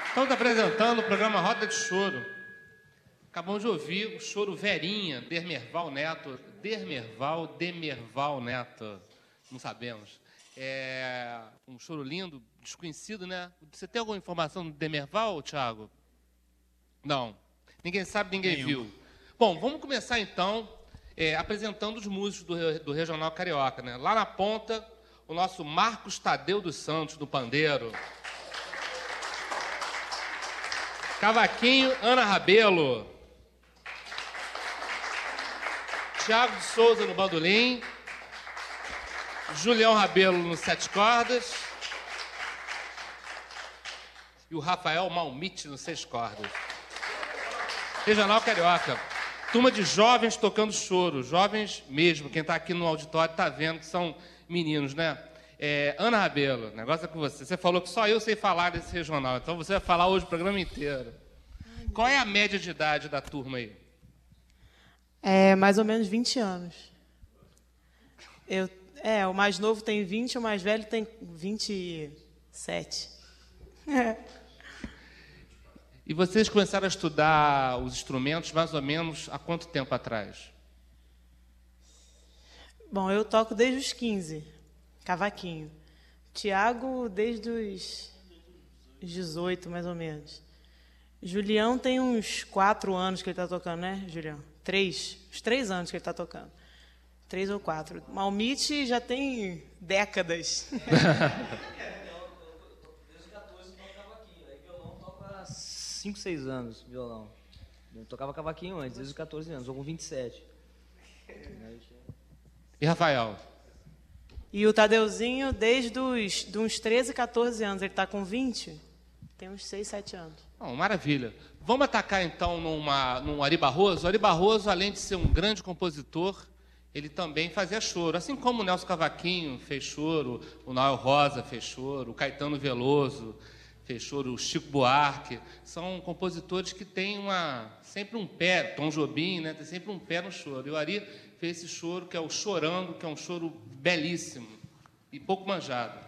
Estamos apresentando o programa Roda de Choro. Acabamos de ouvir o choro Verinha, Demerval Neto. Demerval Neto. Não sabemos. É um choro lindo, desconhecido, né? Você tem alguma informação do Demerval, Thiago? Não. Ninguém sabe, ninguém viu. Bom, vamos começar então apresentando os músicos do Regional Carioca, né? Lá na ponta, o nosso Marcos Tadeu dos Santos, do pandeiro. Cavaquinho, Ana Rabelo. Thiago de Souza no bandolim. Julião Rabelo no sete cordas. E o Rafael Malmite no seis cordas. Regional Carioca. Turma de jovens tocando choro. Jovens mesmo. Quem está aqui no auditório está vendo que são meninos, né? Ana Rabelo, o negócio é com você. Você falou que só eu sei falar desse regional, então você vai falar hoje o programa inteiro. Qual é a média de idade da turma aí? Mais ou menos 20 anos. O mais novo tem 20, o mais velho tem 27. E vocês começaram a estudar os instrumentos mais ou menos há quanto tempo atrás? Bom, eu toco desde os 15, cavaquinho. Tiago desde os 18, mais ou menos. Julião tem uns 4 anos que ele está tocando, né, Julião? 3. Uns 3 anos que ele está tocando. 3 ou 4. Malmite já tem décadas. Desde os 14 eu toco cavaquinho. Aí violão toco há 5, 6 anos, violão. Eu tocava cavaquinho antes, desde os 14 anos, ou com 27. E Rafael? E o Tadeuzinho, desde uns 13, 14 anos. Ele está com 20, tem uns 6, 7 anos. Oh, maravilha. Vamos atacar, então, num Ari Barroso. O Ari Barroso, além de ser um grande compositor, ele também fazia choro. Assim como o Nelson Cavaquinho fez choro, o Noel Rosa fez choro, o Caetano Veloso fez choro, o Chico Buarque. São compositores que têm sempre um pé, Tom Jobim, né? Tem sempre um pé no choro. E o Ari fez esse choro, que é o Chorando, que é um choro belíssimo e pouco manjado.